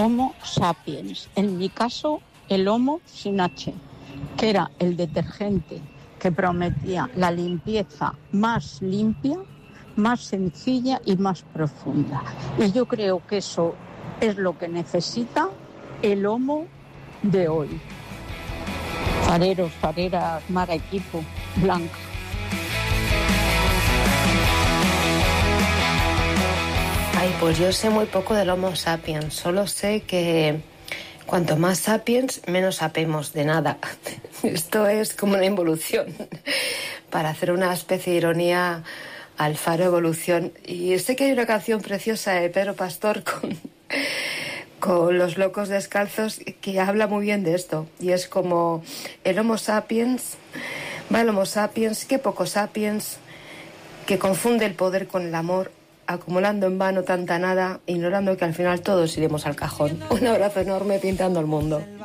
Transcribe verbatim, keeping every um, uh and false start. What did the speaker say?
Homo sapiens. En mi caso, el Homo sin H, que era el detergente que prometía la limpieza más limpia, más sencilla y más profunda. Y yo creo que eso es lo que necesita el Homo de hoy. Fareros, fareras, Mara, equipo, Blanca. Ay, pues yo sé muy poco del Homo sapiens. Solo sé que cuanto más sapiens, menos sapemos de nada. Esto es como una involución. Para hacer una especie de ironía al faro evolución. Y sé que hay una canción preciosa de Pedro Pastor con, con Los Locos Descalzos que habla muy bien de esto. Y es como el Homo sapiens, va el Homo sapiens, qué poco sapiens, que confunde el poder con el amor, acumulando en vano tanta nada, ignorando que al final todos iremos al cajón. Un abrazo enorme pintando el mundo.